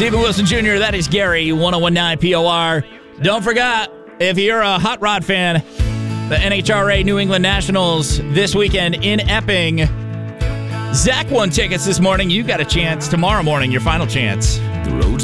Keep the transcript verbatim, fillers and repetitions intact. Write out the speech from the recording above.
Stephen Wilson Junior, that is Gary, one oh one point nine P O R. Don't forget, if you're a hot rod fan, the N H R A New England Nationals this weekend in Epping. Zach won tickets this morning. You got a chance tomorrow morning, your final chance. The road's